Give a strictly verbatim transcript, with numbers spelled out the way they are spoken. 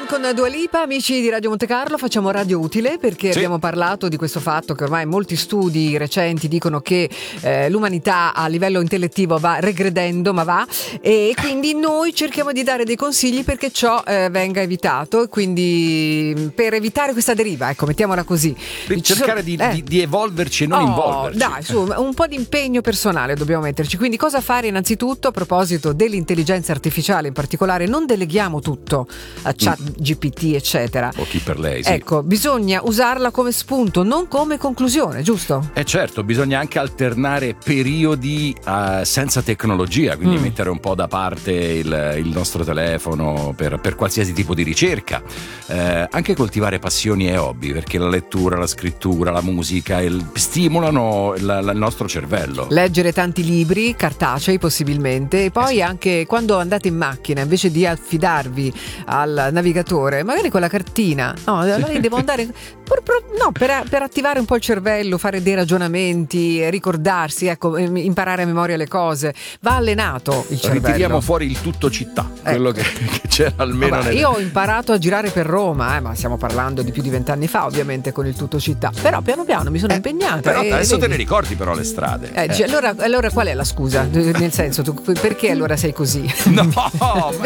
con Dua Lipa, amici di Radio Monte Carlo, facciamo radio utile perché sì. abbiamo parlato di questo fatto che ormai molti studi recenti dicono che eh, l'umanità a livello intellettivo va regredendo, ma va, e quindi noi cerchiamo di dare dei consigli perché ciò eh, venga evitato, e quindi per evitare questa deriva, ecco, mettiamola così. Per cercare di, eh. di, di evolverci e non oh, involverci. Dai, su, un po' di impegno personale dobbiamo metterci. Quindi cosa fare innanzitutto a proposito dell'intelligenza artificiale in particolare? Non deleghiamo tutto a chat mm. G P T eccetera. O chi per lei, sì. Ecco, bisogna usarla come spunto, non come conclusione, giusto? Eh certo, bisogna anche alternare periodi uh, senza tecnologia, quindi mm. mettere un po' da parte il, il nostro telefono per, per qualsiasi tipo di ricerca, eh, anche coltivare passioni e hobby, perché la lettura, la scrittura, la musica il, stimolano il, il nostro cervello. Leggere tanti libri cartacei possibilmente, e poi eh sì. anche quando andate in macchina, invece di affidarvi al navigatore, magari con la cartina, no, allora devo andare per, per, no, per, per attivare un po' il cervello, fare dei ragionamenti, ricordarsi, ecco, imparare a memoria le cose, va allenato il cervello. Ritiriamo fuori il tutto città, ecco. quello che, che c'era almeno Vabbè, nel... io ho imparato a girare per Roma, eh, ma stiamo parlando di più di vent'anni fa, ovviamente, con il tutto città, però piano piano mi sono eh, impegnata. Però e, adesso vedi. te ne ricordi però le strade. Eh, eh. Allora, allora qual è la scusa? Nel senso, tu, perché allora sei così? No, ma